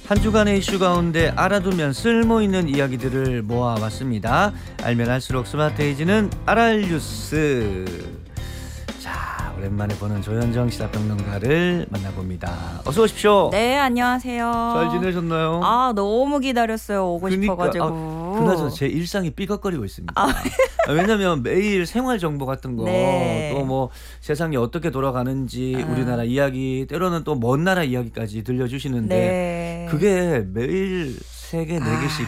한 주간의 이슈 가운데 알아두면 쓸모있는 이야기들을 모아왔습니다. 알면 알수록 스마트해지는 알알뉴스. 자, 오랜만에 보는 조현정 시사평론가를 만나봅니다. 어서 오십시오. 네, 안녕하세요. 잘 지내셨나요? 아, 너무 기다렸어요. 오고 싶어가지고. 그나저나 제 일상이 삐걱거리고 있습니다. 왜냐면 매일 생활 정보 같은 거, 네. 또 뭐 세상이 어떻게 돌아가는지 우리나라 이야기, 때로는 또 먼 나라 이야기까지 들려주시는데 네. 그게 매일 3개, 4개씩